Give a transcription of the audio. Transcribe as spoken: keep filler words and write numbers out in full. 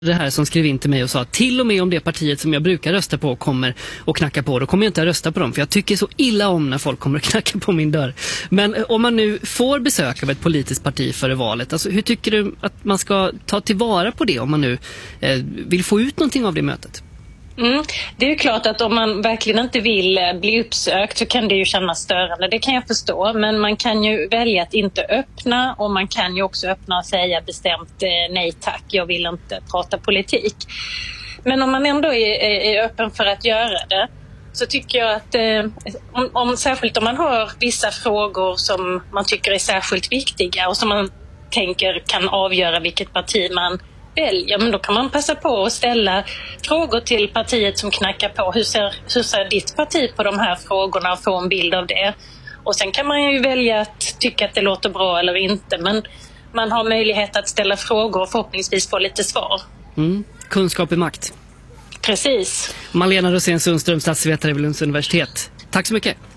Det här som skrev in till mig och sa att till och med om det partiet som jag brukar rösta på kommer och knacka på, då kommer jag inte att rösta på dem, för jag tycker så illa om när folk kommer att knacka på min dörr. Men om man nu får besök av ett politiskt parti före valet, alltså, hur tycker du att man ska ta tillvara på det om man nu eh, vill få ut någonting av det mötet? Mm. Det är ju klart att om man verkligen inte vill bli uppsökt så kan det ju kännas störande, det kan jag förstå. Men man kan ju välja att inte öppna, och man kan ju också öppna och säga bestämt eh, nej tack, jag vill inte prata politik. Men om man ändå är, är, är öppen för att göra det, så tycker jag att eh, om, om, särskilt om man har vissa frågor som man tycker är särskilt viktiga och som man tänker kan avgöra vilket parti man välja, men då kan man passa på att ställa frågor till partiet som knackar på. Hur ser, hur ser ditt parti på de här frågorna, och få en bild av det. Och sen kan man ju välja att tycka att det låter bra eller inte, men man har möjlighet att ställa frågor och förhoppningsvis få lite svar. Mm. Kunskap är makt. Precis. Malena Rosén Sundström, statsvetare vid Lunds universitet. Tack så mycket.